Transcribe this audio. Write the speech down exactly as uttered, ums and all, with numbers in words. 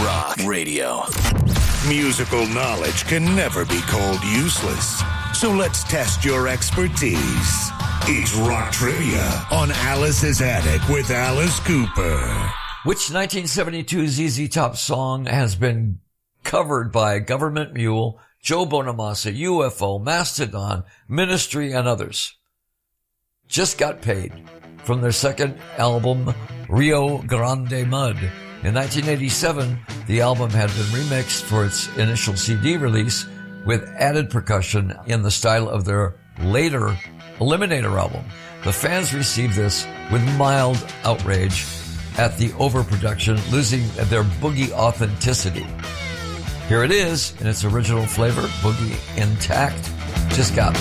Rock Radio. Musical knowledge can never be called useless. So let's test your expertise. It's Rock Trivia on Alice's Attic with Alice Cooper. Which nineteen seventy-two Z Z Top song has been covered by Government Mule, Joe Bonamassa, U F O, Mastodon, Ministry, and others? Just Got Paid, from their second album, Rio Grande Mud. In nineteen eighty-seven, the album had been remixed for its initial C D release with added percussion in the style of their later Eliminator album. The fans received this with mild outrage at the overproduction, losing their boogie authenticity. Here it is in its original flavor, boogie intact. Just Got